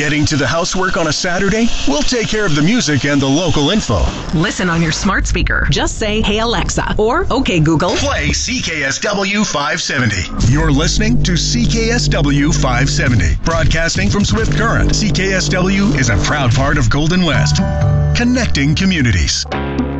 Getting to the housework on a Saturday? We'll take care of the music and the local info. Listen on your smart speaker. Just say, "Hey Alexa," or "Okay Google." Play CKSW 570. You're listening to CKSW 570. Broadcasting from Swift Current, CKSW is a proud part of Golden West. Connecting communities.